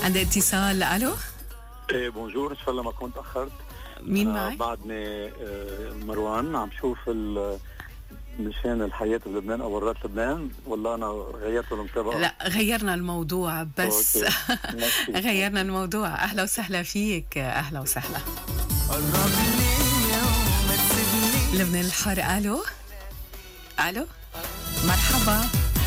عندي اتصال. الو. ايه بونجور، ان شاء الله ما كنت اخرت. مين معي؟ بعدني مروان، عم شوف مشان الحياة بلبنان او برات لبنان، ولا انا غيرت المتابعة؟ لا غيرنا الموضوع بس. غيرنا الموضوع. اهلا وسهلا فيك، اهلا وسهلا. لبنان الحار. الو الو، مرحبا.